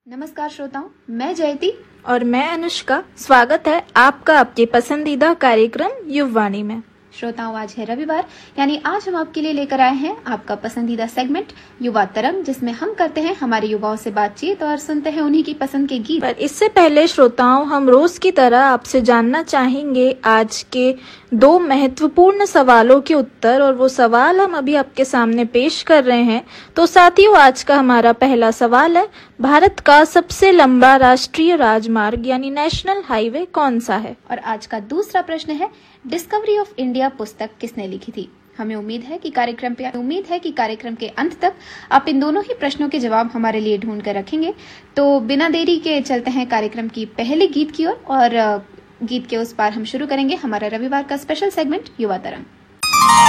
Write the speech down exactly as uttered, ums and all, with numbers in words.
नमस्कार श्रोताओं, मैं जयती और मैं अनुष्का। स्वागत है आपका आपके पसंदीदा कार्यक्रम युववाणी में। श्रोताओं, आज है रविवार, यानी आज हम आपके लिए लेकर आए हैं आपका पसंदीदा सेगमेंट युवा तरंग, जिसमें हम करते हैं हमारे युवाओं से बातचीत और सुनते हैं उन्हीं की पसंद के गीत। पर इससे पहले श्रोताओं, हम रोज की तरह आपसे जानना चाहेंगे आज के दो महत्वपूर्ण सवालों के उत्तर, और वो सवाल हम अभी आपके सामने पेश कर रहे हैं। तो साथियों, आज का हमारा पहला सवाल है, भारत का सबसे लंबा राष्ट्रीय राजमार्ग यानी नेशनल हाईवे कौन सा है? और आज का दूसरा प्रश्न है, डिस्कवरी ऑफ इंडिया पुस्तक किसने लिखी थी? हमें उम्मीद है कि कार्यक्रम पे उम्मीद है कि कार्यक्रम के अंत तक आप इन दोनों ही प्रश्नों के जवाब हमारे लिए ढूंढ कर रखेंगे। तो बिना देरी के चलते हैं कार्यक्रम की पहले गीत की ओर, और, और गीत के उस पार हम शुरू करेंगे हमारा रविवार का स्पेशल सेगमेंट युवा तरंग।